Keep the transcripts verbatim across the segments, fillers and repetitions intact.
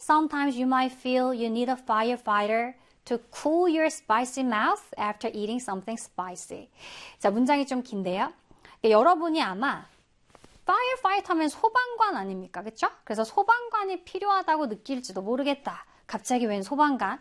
Sometimes you might feel you need a firefighter to cool your spicy mouth after eating something spicy. 자, 문장이 좀 긴데요. 여러분이 아마 firefight 하면 소방관 아닙니까? 그쵸? 그래서 소방관이 필요하다고 느낄지도 모르겠다. 갑자기 웬 소방관?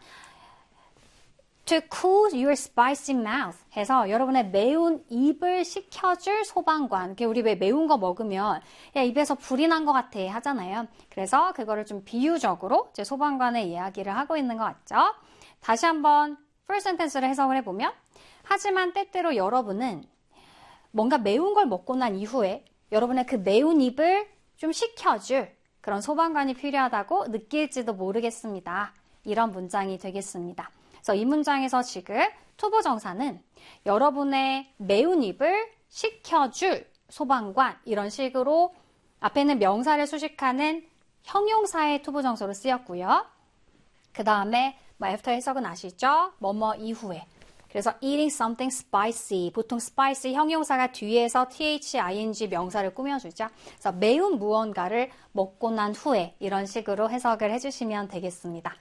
To cool your spicy mouth 해서 여러분의 매운 입을 식혀줄 소방관. 우리 왜 매운 거 먹으면 야, 입에서 불이 난 것 같아 하잖아요. 그래서 그거를 좀 비유적으로 이제 소방관의 이야기를 하고 있는 것 같죠. 다시 한번 first sentence를 해석을 해보면 하지만 때때로 여러분은 뭔가 매운 걸 먹고 난 이후에 여러분의 그 매운 입을 좀 식혀줄 그런 소방관이 필요하다고 느낄지도 모르겠습니다. 이런 문장이 되겠습니다. 그래서 이 문장에서 지금 투부정사는 여러분의 매운 입을 식혀줄 소방관 이런 식으로 앞에는 명사를 수식하는 형용사의 투부정사로 쓰였고요. 그 다음에 뭐 after 해석은 아시죠? 뭐뭐 이후에. 그래서 eating something spicy. 보통 spicy 형용사가 뒤에서 thing 명사를 꾸며주죠. 그래서 매운 무언가를 먹고 난 후에 이런 식으로 해석을 해주시면 되겠습니다.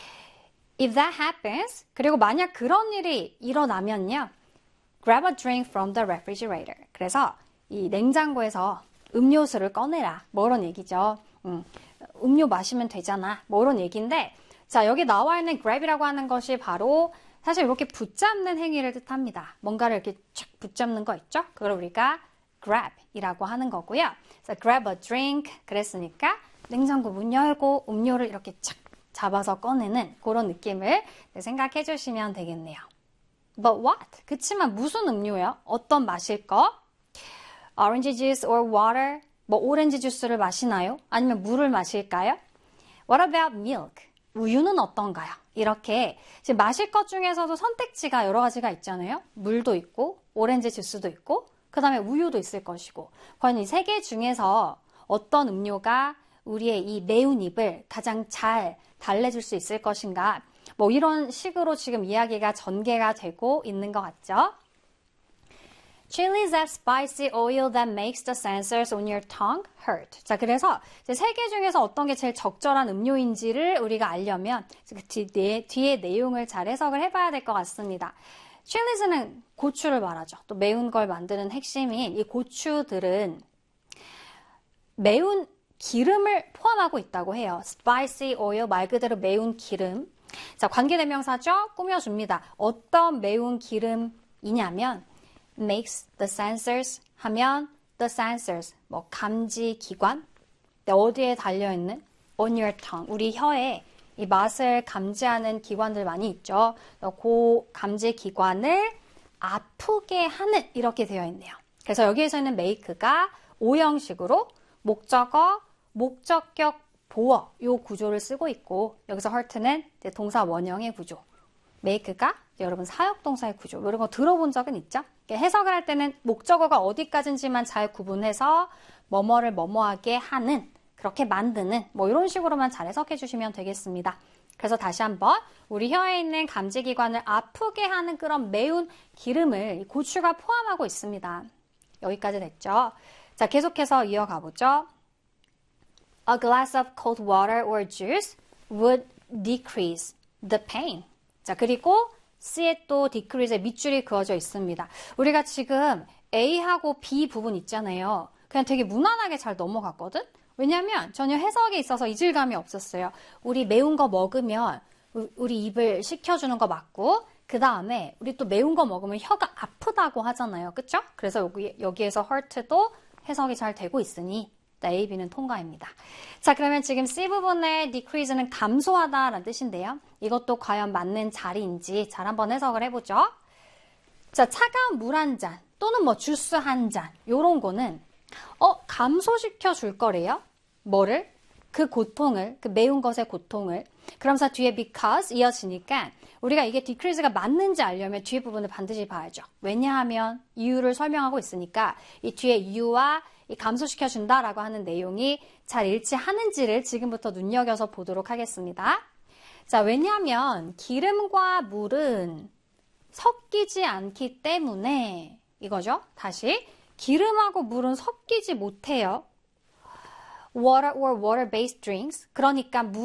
If that happens, 그리고 만약 그런 일이 일어나면요. Grab a drink from the refrigerator. 그래서 이 냉장고에서 음료수를 꺼내라. 뭐 이런 얘기죠. 음, 음료 마시면 되잖아. 뭐 이런 얘기인데 자, 여기 나와 있는 grab이라고 하는 것이 바로 사실 이렇게 붙잡는 행위를 뜻합니다. 뭔가를 이렇게 쫙 붙잡는 거 있죠? 그걸 우리가 grab이라고 하는 거고요. 그래서 grab a drink 그랬으니까 냉장고 문 열고 음료를 이렇게 착 잡아서 꺼내는 그런 느낌을 생각해 주시면 되겠네요. But what? 그치만 무슨 음료요? 어떤 마실 거? Orange juice or water? 뭐 오렌지 주스를 마시나요? 아니면 물을 마실까요? What about milk? 우유는 어떤가요? 이렇게 지금 마실 것 중에서도 선택지가 여러 가지가 있잖아요. 물도 있고 오렌지 주스도 있고 그 다음에 우유도 있을 것이고 과연 이 세 개 중에서 어떤 음료가 우리의 이 매운 입을 가장 잘 달래줄 수 있을 것인가 뭐 이런 식으로 지금 이야기가 전개가 되고 있는 것 같죠. Chili is that spicy oil that makes the sensors on your tongue hurt. 자, 그래서 세 개 중에서 어떤 게 제일 적절한 음료인지를 우리가 알려면 그 뒤에, 뒤에 내용을 잘 해석을 해봐야 될 것 같습니다. Chilies는 고추를 말하죠. 또 매운 걸 만드는 핵심인 이 고추들은 매운 기름을 포함하고 있다고 해요. Spicy oil 말 그대로 매운 기름. 자, 관계대명사죠. 꾸며줍니다. 어떤 매운 기름이냐면 makes the sensors 하면 the sensors 뭐 감지 기관 어디에 달려있는 on your tongue 우리 혀에 이 맛을 감지하는 기관들 많이 있죠. 그 감지 기관을 아프게 하는 이렇게 되어 있네요. 그래서 여기에서는 make가 오형식으로 목적어, 목적격, 보어 이 구조를 쓰고 있고 여기서 hurt는 동사 원형의 구조 make가 여러분 사역동사의 구조 이런 거 들어본 적은 있죠? 해석을 할 때는 목적어가 어디까지인지만 잘 구분해서 뭐뭐를 뭐뭐하게 하는 그렇게 만드는 뭐 이런 식으로만 잘 해석해 주시면 되겠습니다. 그래서 다시 한번 우리 혀에 있는 감지기관을 아프게 하는 그런 매운 기름을 고추가 포함하고 있습니다. 여기까지 됐죠? 자, 계속해서 이어가 보죠. A glass of cold water or juice would decrease the pain. 자, 그리고 C에 또 decrease의 밑줄이 그어져 있습니다. 우리가 지금 A하고 B 부분 있잖아요. 그냥 되게 무난하게 잘 넘어갔거든? 왜냐면 전혀 해석에 있어서 이질감이 없었어요. 우리 매운 거 먹으면 우리 입을 식혀주는 거 맞고 그 다음에 우리 또 매운 거 먹으면 혀가 아프다고 하잖아요. 그쵸? 그래서 여기, 여기에서 hurt도 해석이 잘 되고 있으니 A, B는 통과입니다. 자, 그러면 지금 C 부분의 decrease는 감소하다라는 뜻인데요. 이것도 과연 맞는 자리인지 잘 한번 해석을 해보죠. 자, 차가운 물 한 잔 또는 뭐 주스 한 잔 요런 거는 어, 감소시켜 줄 거래요. 뭐를? 그 고통을, 그 매운 것의 고통을. 그러면서 뒤에 because 이어지니까 우리가 이게 decrease가 맞는지 알려면 뒤에 부분을 반드시 봐야죠. 왜냐하면 이유를 설명하고 있으니까 이 뒤에 이유와 이 감소시켜준다라고 하는 내용이 잘 일치하는지를 지금부터 눈여겨서 보도록 하겠습니다. 자, 왜냐하면 기름과 물은 섞이지 않기 때문에 이거죠. 다시 기름하고 물은 섞이지 못해요. Water or water-based drinks. 그러니까 물